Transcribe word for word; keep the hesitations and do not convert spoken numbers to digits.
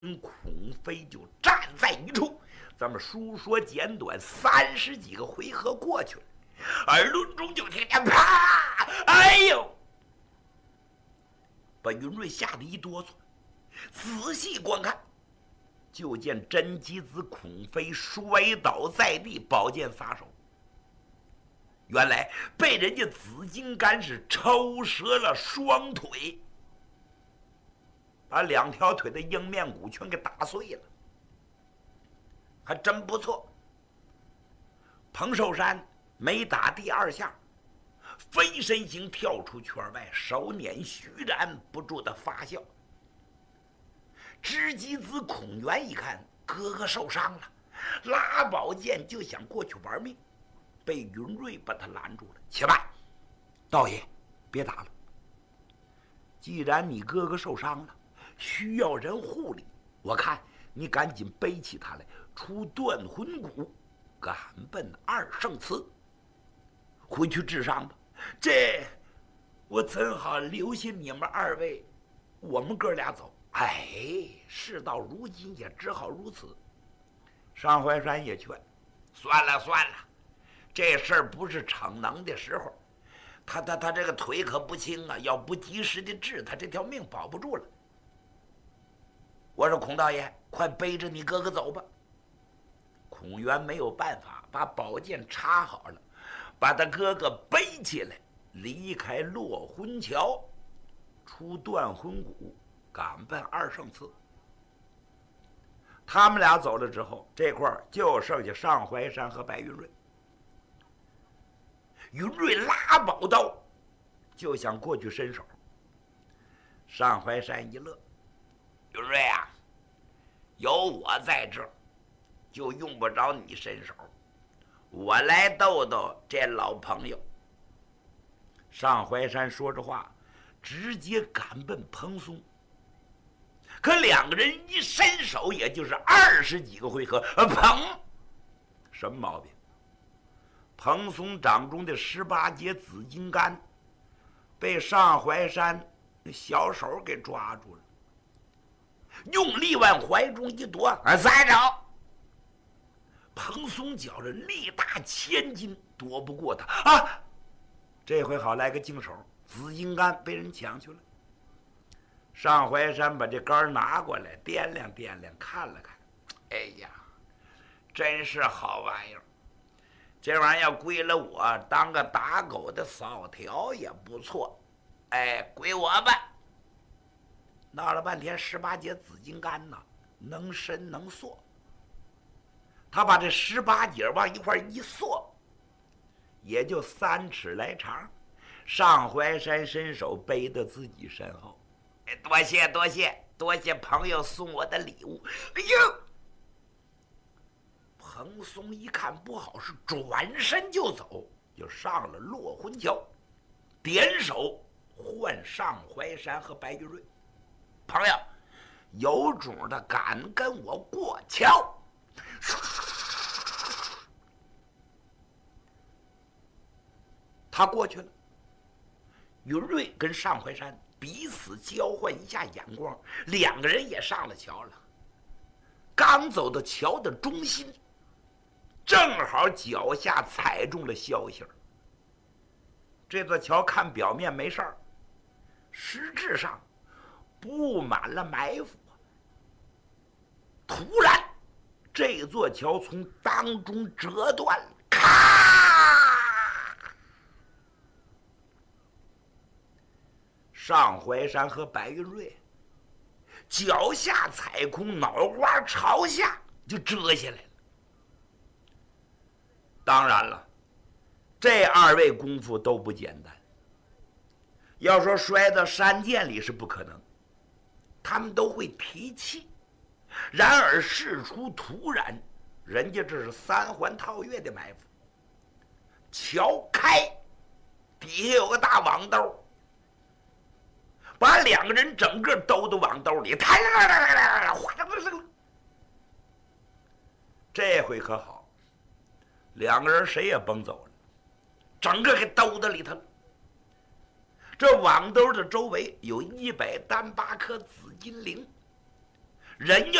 孔飞就站在一处。咱们书说简短，三十几个回合过去了，耳轮中就听见啪！哎呦！把云瑞吓得一哆嗦，仔细观看，就见真吉子孔飞摔倒在地，宝剑撒手。原来被人家紫金杆是抽折了双腿，把两条腿的硬面骨全给打碎了，还真不错。彭寿山没打第二下，飞身形跳出圈外，手捻虚然不住的发笑。知机子孔元一看哥哥受伤了，拉宝剑就想过去玩命，被云瑞把他拦住了。且慢，道爷，别打了。既然你哥哥受伤了，需要人护理，我看你赶紧背起他来，出断魂谷，赶奔二圣祠，回去治伤吧。这我怎好留下你们二位，我们哥俩走？哎，事到如今也只好如此。上怀山也劝，算了算了，这事儿不是逞能的时候。他他他这个腿可不轻啊，要不及时的治他，这条命保不住了。我说孔道爷，快背着你哥哥走吧。孔元没有办法，把宝剑插好了，把他哥哥背起来，离开落魂桥，出断魂谷，赶奔二圣祠。他们俩走了之后，这块儿就剩下上怀山和白云瑞。云瑞拉宝刀，就想过去伸手。上怀山一乐：“云瑞啊，有我在这儿，就用不着你伸手，我来逗逗这老朋友。”上怀山说着话，直接赶奔蓬松。可两个人一伸手，也就是二十几个回合，砰！什么毛病？蓬松掌中的十八节紫金杆被上怀山小手给抓住了，用力往怀中一夺，啊，再找！蓬松觉着力大千斤，躲不过他啊！这回好来个净手，紫金杆被人抢去了。上怀山把这杆拿过来，掂量掂量，看了看，哎呀，真是好玩意儿！这玩意儿要归了我，当个打狗的扫条也不错。哎，归我吧。闹了半天，十八节紫金杆呢，能伸能缩。他把这十八节往一块一缩，也就三尺来长。上怀山伸手背到自己身后。哎，多谢多谢多谢朋友送我的礼物。哎呦！蓬松一看不好，是转身就走，就上了落魂桥，点手唤上怀山和白云瑞：“朋友，有种的敢跟我过桥！”他过去了。云瑞跟上怀山彼此交换一下眼光，两个人也上了桥了。刚走到桥的中心，正好脚下踩中了消息儿。这座桥看表面没事儿，实质上布满了埋伏。突然，这座桥从当中折断了，咔！上怀山和白云瑞脚下踩空，脑瓜朝下就折下来了。当然了，这二位功夫都不简单。要说摔到山涧里是不可能，他们都会提气。然而事出突然，人家这是三环套月的埋伏。桥开，底下有个大网兜，把两个人整个兜到网兜里，这回可好，两个人谁也甭走了，整个给兜到里头了。这网兜的周围有一百单八颗紫金铃， 人家